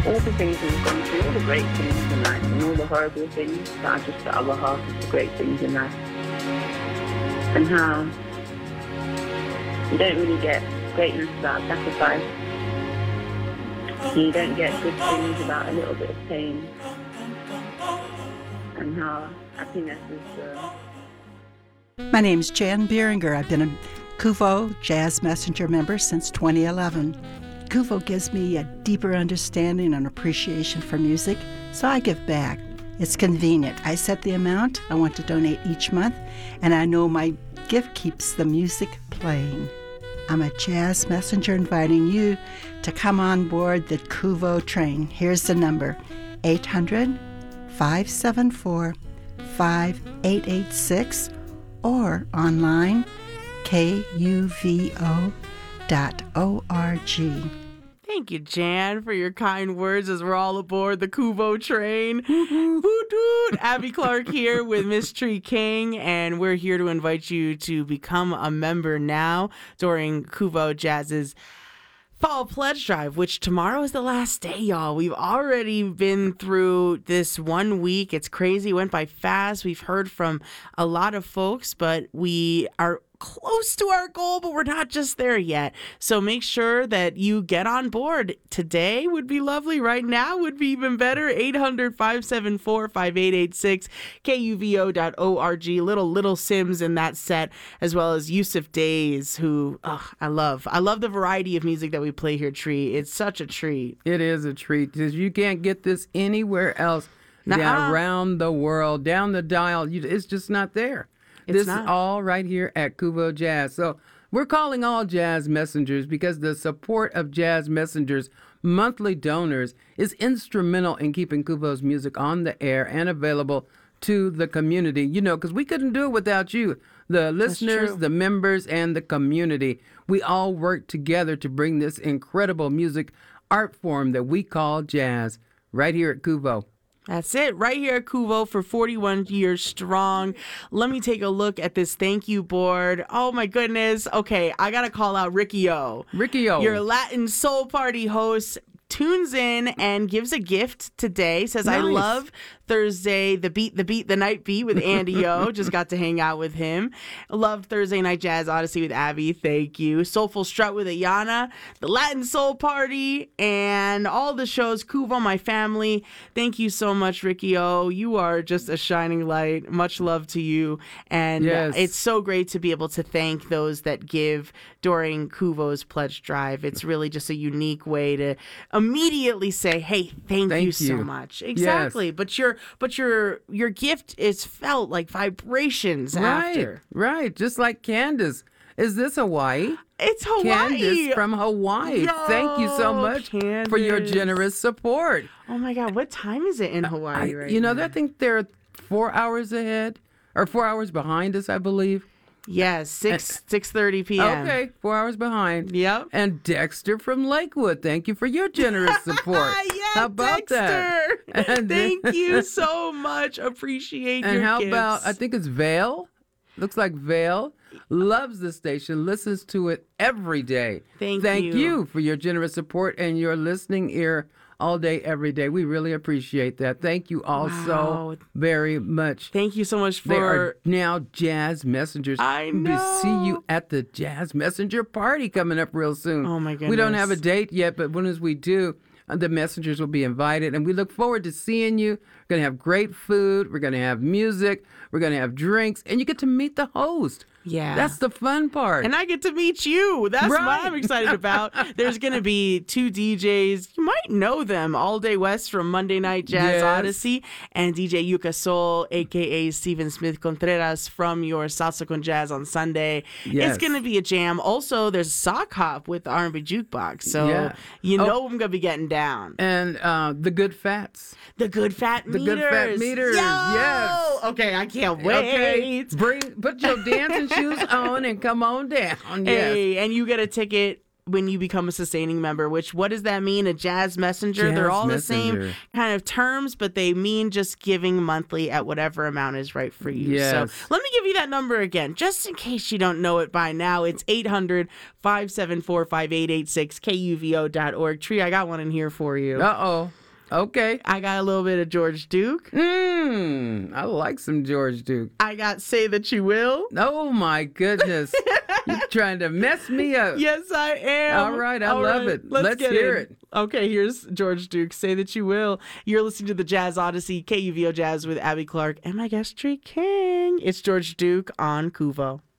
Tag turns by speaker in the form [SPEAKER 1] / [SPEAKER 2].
[SPEAKER 1] all the things we've gone through, all the great things in life, and all the horrible things that are just the other half of the great things in life. And how you don't really get greatness without sacrifice. You don't get good things without a little bit of pain. And how happiness is...
[SPEAKER 2] My name's Jan Beeringer. I've been a Kuvo Jazz Messenger member since 2011. Kuvo gives me a deeper understanding and appreciation for music, so I give back. It's convenient. I set the amount I want to donate each month, and I know my gift keeps the music playing. I'm a jazz messenger inviting you to come on board the Kuvo train. Here's the number, 800-574-5886, or online, kuvo.org.
[SPEAKER 3] Thank you, Jan, for your kind words as we're all aboard the Kuvo train. Hoot hoot! Abby Clark here with Miss Tree King, and we're here to invite you to become a member now during Kuvo Jazz's Fall Pledge Drive, which tomorrow is the last day, y'all. We've already been through this 1 week. It's crazy. It went by fast. We've heard from a lot of folks, but we are close to our goal, but we're not just there yet. So make sure that you get on board. Today would be lovely. Right now would be even better. 800-574-5886, kuvo.org. Little Sims in that set, as well as Yusuf Days, who I love. I love the variety of music that we play here, Tree. It's such a treat.
[SPEAKER 4] It is a treat, because you can't get this anywhere else down around the world, down the dial. It's just not there. This is all right here at Kuvo Jazz. So we're calling all jazz messengers because the support of jazz messengers, monthly donors, is instrumental in keeping Kuvo's music on the air and available to the community. You know, because we couldn't do it without you, the listeners, the members, and the community. We all work together to bring this incredible music art form that we call jazz right here at Kuvo.
[SPEAKER 3] That's it, right here at Kuvo for 41 years strong. Let me take a look at this thank you board. Oh my goodness. Okay, I gotta call out Ricky O.
[SPEAKER 4] Ricky O.
[SPEAKER 3] Your Latin Soul Party host tunes in and gives a gift today. Says, nice. I love Thursday, the night beat with Andy O. Just got to hang out with him. Love Thursday Night Jazz Odyssey with Abby. Thank you. Soulful Strut with Ayana. The Latin Soul Party and all the shows. Kuvo, my family. Thank you so much, Ricky O. You are just a shining light. Much love to you. And It's so great to be able to thank those that give during Kuvo's Pledge Drive. It's really just a unique way to immediately say, hey, thank you so much. Exactly. Yes. But your gift is felt like vibrations after.
[SPEAKER 4] Right. Just like Candace. Is this Hawaii?
[SPEAKER 3] It's Hawaii.
[SPEAKER 4] Candace from Hawaii.
[SPEAKER 3] Yo,
[SPEAKER 4] thank you so much
[SPEAKER 3] Candace,
[SPEAKER 4] for your generous support.
[SPEAKER 3] Oh my God, what time is it in Hawaii right now?
[SPEAKER 4] I think they're 4 hours ahead, or 4 hours behind us, I believe.
[SPEAKER 3] Yes, 6:30 p.m.
[SPEAKER 4] Okay, 4 hours behind.
[SPEAKER 3] Yep.
[SPEAKER 4] And Dexter from Lakewood, thank you for your generous support. How about
[SPEAKER 3] Dexter?
[SPEAKER 4] That? And
[SPEAKER 3] thank you so much. Appreciate your gifts.
[SPEAKER 4] And how about, I think it's Vale. Looks like Vale loves the station, listens to it every day. Thank you for your generous support and your listening ear all day, every day. We really appreciate that. Thank you all so very much.
[SPEAKER 3] Thank you so much for...
[SPEAKER 4] They are now Jazz Messengers.
[SPEAKER 3] I know.
[SPEAKER 4] We see you at the Jazz Messenger party coming up real soon.
[SPEAKER 3] Oh, my goodness.
[SPEAKER 4] We don't have a date yet, but when as we do, the messengers will be invited. And we look forward to seeing you. We're going to have great food. We're going to have music. We're going to have drinks. And you get to meet the host.
[SPEAKER 3] Yeah.
[SPEAKER 4] That's the fun part.
[SPEAKER 3] And I get to meet you. That's what I'm excited about. There's going to be 2 DJs. You might know them. All Day West from Monday Night Jazz Odyssey and DJ Yuka Soul, a.k.a. Steven Smith Contreras from your Salsa con Jazz on Sunday.
[SPEAKER 4] Yes.
[SPEAKER 3] It's going to be a jam. Also, there's Sock Hop with the R&B Jukebox. So I'm going to be getting down.
[SPEAKER 4] And the Good Fats.
[SPEAKER 3] The Good Fat Meters.
[SPEAKER 4] The Good Fat Meters.
[SPEAKER 3] Yo!
[SPEAKER 4] Yes.
[SPEAKER 3] Okay, I can't wait.
[SPEAKER 4] Okay. Put your dancing shoes on and come on down.
[SPEAKER 3] Hey, and you get a ticket when you become a sustaining member, which what does that mean? A jazz messenger? They're all the same kind of terms, but they mean just giving monthly at whatever amount is right for you.
[SPEAKER 4] Yes.
[SPEAKER 3] So let me give you that number again, just in case you don't know it by now. It's 800-574-5886, KUVO.org. Tree, I got one in here for you.
[SPEAKER 4] Uh-oh. Okay.
[SPEAKER 3] I got a little bit of George Duke.
[SPEAKER 4] I like some George Duke.
[SPEAKER 3] I got Say That You Will.
[SPEAKER 4] Oh, my goodness. You're trying to mess me up.
[SPEAKER 3] Yes, I am.
[SPEAKER 4] All right, I love it. Let's hear it.
[SPEAKER 3] Okay, here's George Duke, Say That You Will. You're listening to the Jazz Odyssey, KUVO Jazz with Abby Clark and my guest, Tree King. It's George Duke on Kuvo.